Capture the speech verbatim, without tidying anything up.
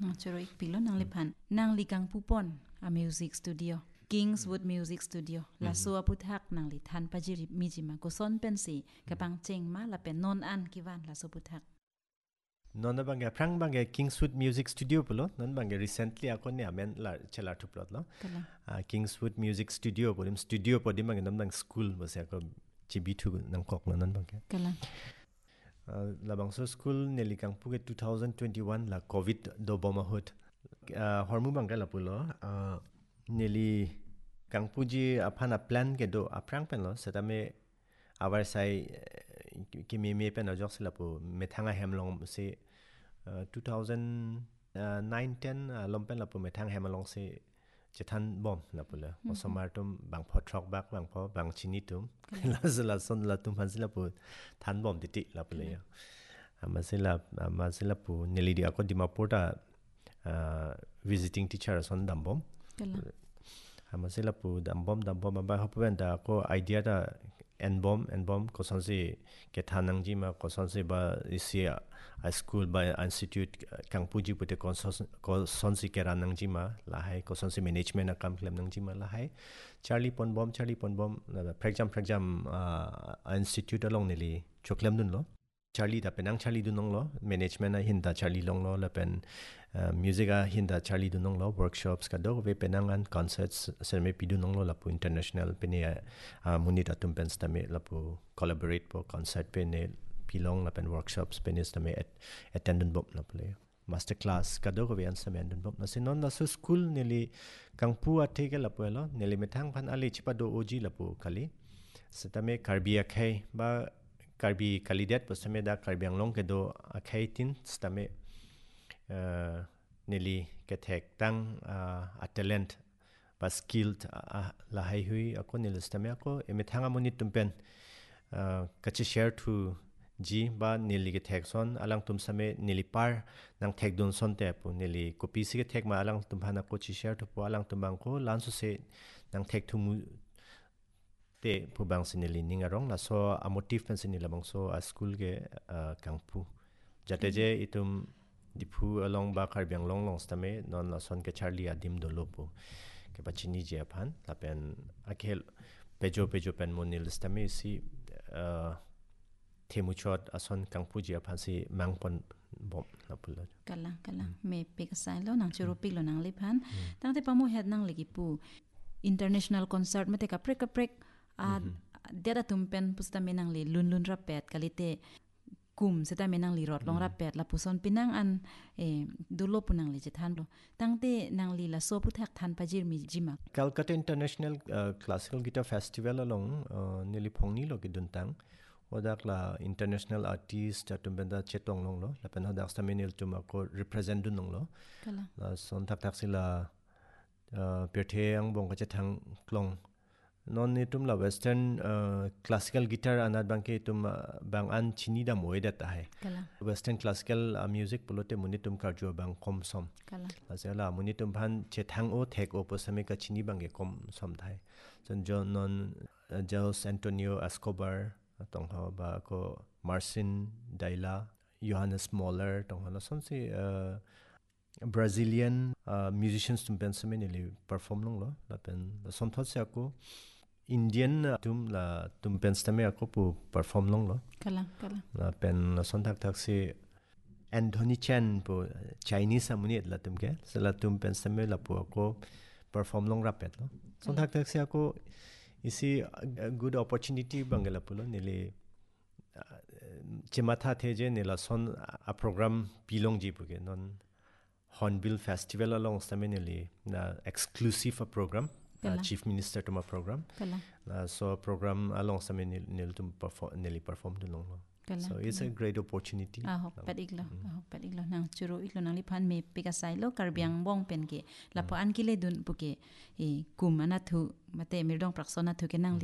Nang churo ik pilo nang lipan nang likang pupon a music studio Kingswood Music Studio la so aputhak nang li than pajiri mijima ko son pensi kapang chengma la pen non an kiwan la so puthak non bangga prang bangga Kingswood Music Studio polo non bangga recently ako ni amen la chela thuplot lo uh, Kingswood Music Studio podim studio podim bangga non bang school bose ako chibitu nang kok non bangga kala uh, la bangso school neli kangpu ke twenty twenty-one la covid do boma hot uh, hormu bangga la pulo uh, neli kangpu ji apana plan ke do aprang pen lo setame awar sai ki me me pen ajok sila po methanga hemlong se uh, twenty nine ten uh, lompen la po methang hemlong se chethan bom la po la osomar tum bang pho trok bak bang pho bang chini tum la zala son la tum han sila po than bom titi la po le amasila amasila po neli di ako dimapur ta uh, visiting teacher son dambom amasila po dambom dambom ba hopen da ko idea da enbom enbom ko sonsi ke thanang ji ma ko sonsi ba isia a school by institute kangpuji pute ko sonsi ke ranang ji ma la hai ko sonsi management akam klem nang ji ma la hai charlie ponbom charlie ponbom for example for example uh, institute along neli choklem dun lo Charlie da penang Charlie dunong lo management a hinda Charlie long lo la pen uh, music a hinda Charlie dunong lo workshops ka do ve penangan concerts serme pidunong lo la pu international pene uh, munita tumpen stame la pu collaborate po concert pene pilong la pen workshops pene stame at, attendant bob la pu master class ka do ve an stame attendant bob na sinon na so school neli kangpu a thege la pu lo neli methang phan ali chipa do oji la pu kali setame karbia khai ba Karbi kalidet posame da karbi anglong ke do akhaitin stame uh, neli ke thek tang uh, a talent ba skilled uh, la hai hui ako nel stame ako emethanga moni tumpen uh, kachi share to ji ba neli ke thek son alang tum same neli par nang thek don son te pu neli copy si ke thek ma alang tum phana ko chi share to pu alang tum bang ko lan so se nang thek thu mu te pubang sinili ninga rong la so a motif pen sinila bang so a school ge uh, kangpu jate je itum dipu along ba karbyang long long stame non la son ke charlie adim do lopo ke bachini je phan la pen akhel pejo pejo pen monil stame si uh, themuchot ason kangpu je phan si mangpon bom la pula kala kala me pekasai lo nang churu pik lo nang le phan tang te pamu head nang legi pu international concert mate ka prek ka prek a deda tumpen pusta menang li lun lun rapet kalite kum seta menang li rot long rapet la puson pinang an e dulo punang li jethan lo tangte nang li la so puthak than pajir mi jima Calcutta International uh, Classical Guitar Festival along uh, nili phongni lo ki duntang odak la international artist atumbenda chetong long lo la pen odak staminil tuma ko represent dun long lo kala la son tak tak sila uh, perthe ang bong ka chethang klong non ni tum la western uh, classical guitar anat bang ke tum uh, bang an chini da moi da ta hai kala western classical uh, music polote muni tum ka jo bang kom som kala asela muni tum phan che thang o thek o posame ka chini bang ke kom som thai son jo non uh, Jose Antonio Escobar tong ha ba ko Marcin Daila Johannes Mahler tong ha son si uh, Brazilian uh, musicians tum pen semenili perform long lo la pen son thot se ako Indian uh, tum la tum pen stame ako pu perform long lo kala kala la pen la son tak tak se Anthony Chen pu Chinese amuni la tum ke se la tum pen stame la pu ako perform long rapet lo son tak tak se ako isi uh, good opportunity bangala pulo nili uh, chematha theje nila son a program pilong ji puke non Hornbill Festival along Stamenili na exclusive a program uh, chief minister to my program uh, so a program along Stamenili nil to perform nili perform to long so it's a great opportunity ah hok pat iglo ah hok pat iglo nang churu iglo nang li phan me pikasai lo karbyang bong pen ke lapo an kile dun puke e kum ana thu mate mirdong praksona thu ke nang